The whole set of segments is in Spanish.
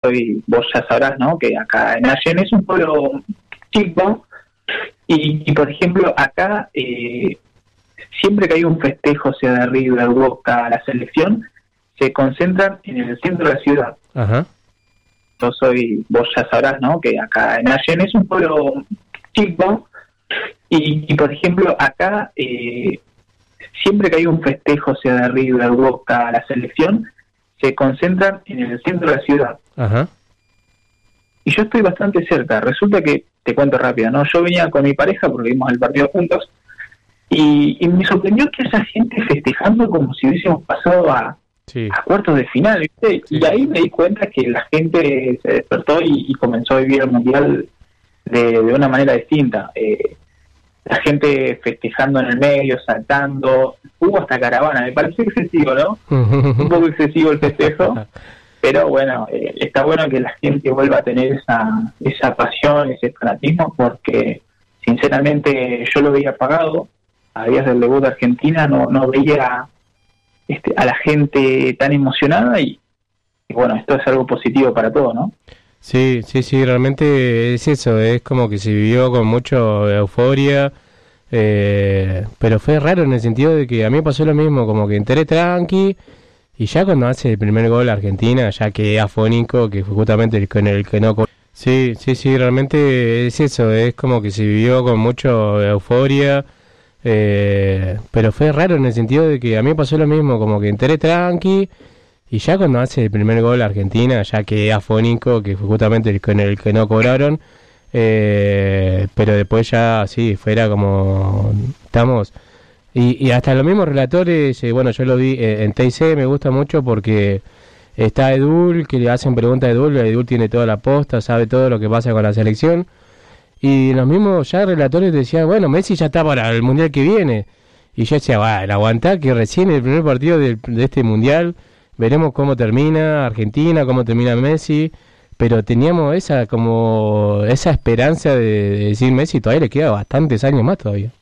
vos ya sabrás, ¿no? Que acá en Allen es un pueblo chico y por ejemplo, acá siempre que hay un festejo, sea de River, Boca, la selección, se concentran en el centro de la ciudad. Ajá. Vos ya sabrás, ¿no? Que acá en Allen es un pueblo chico y por ejemplo, acá siempre que hay un festejo, sea de River, Boca, la selección, se concentran en el centro de la ciudad. Ajá. Y yo estoy bastante cerca. Resulta que, te cuento rápido, ¿no? Yo venía con mi pareja porque vimos el partido juntos y me sorprendió que esa gente festejando como si hubiésemos pasado a cuartos de final, ¿viste? Sí. Y ahí me di cuenta que la gente se despertó y comenzó a vivir el Mundial de una manera distinta. La gente festejando en el medio, saltando, hubo hasta caravana, me pareció excesivo, ¿no? Un poco excesivo el festejo, pero bueno, está bueno que la gente vuelva a tener esa pasión, ese fanatismo, porque sinceramente yo lo veía apagado, a días del debut de Argentina no veía a la gente tan emocionada y bueno, esto es algo positivo para todos, ¿no? Sí, realmente es eso, es como que se vivió con mucha euforia, pero fue raro en el sentido de que a mí me pasó lo mismo, como que entré tranqui y ya cuando hace el primer gol Argentina ya quedé afónico, que fue justamente el con el que no... Sí, realmente es eso, es como que se vivió con mucha euforia, pero fue raro en el sentido de que a mí me pasó lo mismo, como que entré tranqui y ya cuando hace el primer gol Argentina ya quedé afónico, que fue justamente el con el que no cobraron, pero después ya sí, fuera como estamos, y hasta los mismos relatores, bueno, yo lo vi en TIC, me gusta mucho porque está Edul, que le hacen preguntas a Edul tiene toda la posta, sabe todo lo que pasa con la selección, y los mismos ya relatores decían, bueno, Messi ya está para el Mundial que viene, y yo decía, bueno, aguantá que recién el primer partido de este Mundial, veremos cómo termina Argentina, cómo termina Messi, pero teníamos esa esperanza de decir Messi todavía le queda bastantes años más todavía.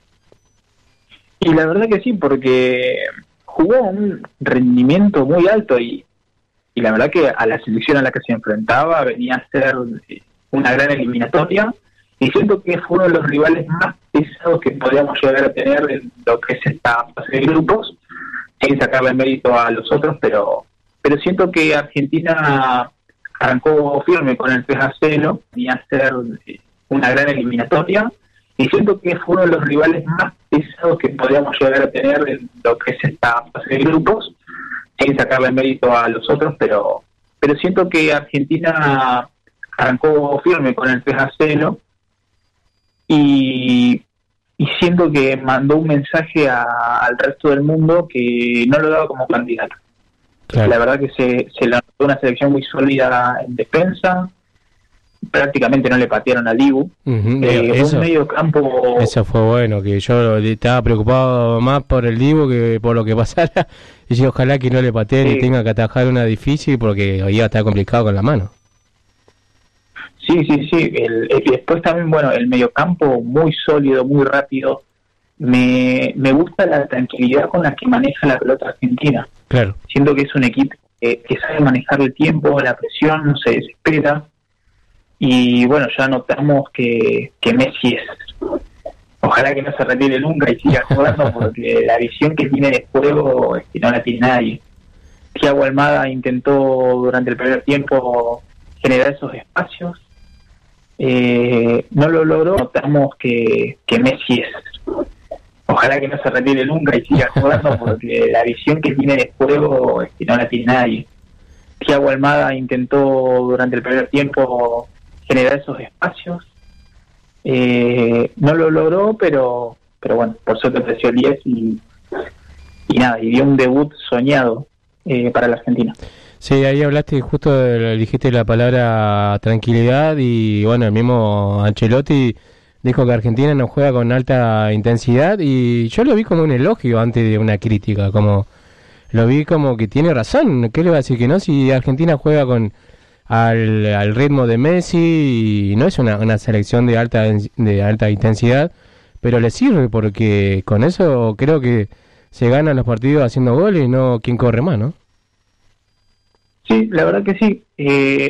Y la verdad que sí, porque jugó a un rendimiento muy alto y la verdad que a la selección a la que se enfrentaba venía a ser una gran eliminatoria y siento que fue uno de los rivales más pesados que podíamos llegar a tener en lo que es esta fase de grupos, sin sacarle mérito a los otros, pero siento que Argentina arrancó firme con el 3-0, venía a ser una gran eliminatoria y siento que fue uno de los rivales más pesados que podíamos llegar a tener en lo que es esta fase de grupos, sin sacarle mérito a los otros, pero siento que Argentina arrancó firme con el 3-0 y siento que mandó un mensaje al resto del mundo que no lo daba como candidato. Claro. La verdad que se lanzó una selección muy sólida en defensa, prácticamente no le patearon al Dibu. Un medio campo... Eso fue bueno, que yo estaba preocupado más por el Dibu que por lo que pasara, y ojalá que no le pateen y tenga que atajar una difícil porque iba a estar complicado con la mano. Sí. Después también, bueno, el mediocampo muy sólido, muy rápido. Me gusta la tranquilidad con la que maneja la pelota Argentina. Claro. Siento que es un equipo que sabe manejar el tiempo, la presión, no se desespera. Y bueno, ya notamos que Messi ojalá que no se retire nunca y siga jugando porque la visión que tiene de juego es que no la tiene nadie. Thiago Almada intentó durante el primer tiempo generar esos espacios. No lo logró. Notamos que Messi ojalá que no se retire nunca y siga jugando porque la visión que tiene de juego es que no la tiene nadie. Thiago Almada intentó durante el primer tiempo generar esos espacios. No lo logró, pero bueno, por suerte creció el 10 y nada, y dio un debut soñado para la Argentina. Sí, ahí hablaste, justo dijiste la palabra tranquilidad y bueno, el mismo Ancelotti dijo que Argentina no juega con alta intensidad y yo lo vi como un elogio antes de una crítica, como lo vi como que tiene razón. ¿Qué le va a decir que no? Si Argentina juega con al ritmo de Messi y no es una selección de alta intensidad, pero le sirve porque con eso creo que se ganan los partidos haciendo goles y no quien corre más, ¿no? Sí, la verdad que sí.